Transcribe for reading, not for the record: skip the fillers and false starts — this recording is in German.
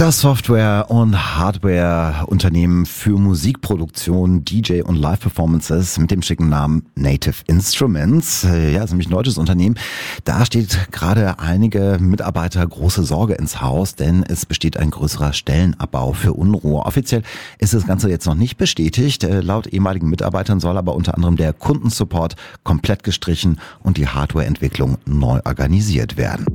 Das Software- und Hardware-Unternehmen für Musikproduktion, DJ und Live-Performances mit dem schicken Namen Native Instruments. Ja, ist nämlich ein deutsches Unternehmen. Da steht gerade einige Mitarbeiter große Sorge ins Haus, denn es besteht ein größerer Stellenabbau für Unruhe. Offiziell ist das Ganze jetzt noch nicht bestätigt. Laut ehemaligen Mitarbeitern soll aber unter anderem der Kundensupport komplett gestrichen und die Hardwareentwicklung neu organisiert werden.